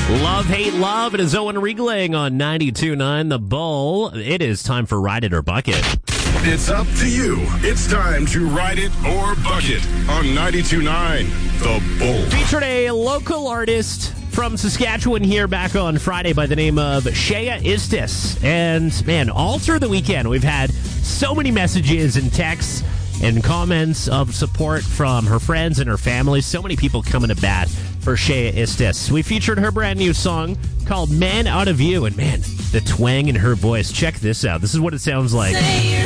Love, Hate, Love. It is Owen Riegling on 92.9 The Bull. It is time for Ride It or Bucket. It's up to you. It's time to ride it or bucket on 92.9 The Bull. Featured a local artist from Saskatchewan here back on Friday by the name of Shea Istis. And, man, all through the weekend, we've had so many messages and texts and comments of support from her friends and her family. So many people coming to bat for Shea Istis. We featured her brand new song called Man Out of You. And, man, the twang in her voice. Check this out. This is what it sounds like.